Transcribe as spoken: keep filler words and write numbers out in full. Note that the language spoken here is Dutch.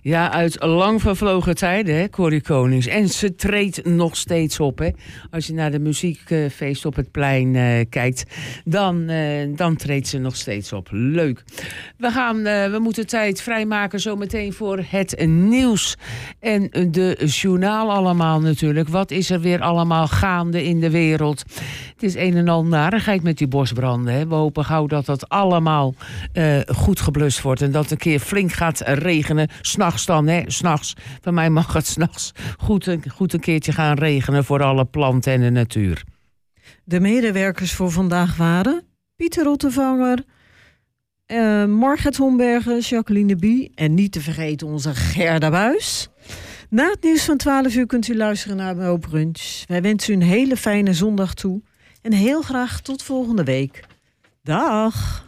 Ja, uit lang vervlogen tijden, hè, Corrie Konings. En ze treedt nog steeds op, hè. Als je naar de muziekfeest op het plein uh, kijkt, dan, uh, dan treedt ze nog steeds op. Leuk. We, gaan, uh, we moeten tijd vrijmaken zometeen voor het nieuws. En de journaal allemaal natuurlijk. Wat is er weer allemaal gaande in de wereld? Het is een en al narigheid met die bosbranden, hè. We hopen gauw dat dat allemaal uh, goed geblust wordt. En dat het een keer flink gaat regenen. S'nachts dan, hè. S'nachts. Van mij mag het s'nachts goed, een, goed een keertje gaan regenen voor alle planten en de natuur. De medewerkers voor vandaag waren Pieter Rottevanger, uh, Margret Hombergen, Jacqueline de Bie en niet te vergeten onze Gerda Buis. Na het nieuws van twaalf uur kunt u luisteren naar Mo Brunch. Wij wensen u een hele fijne zondag toe en heel graag tot volgende week. Dag!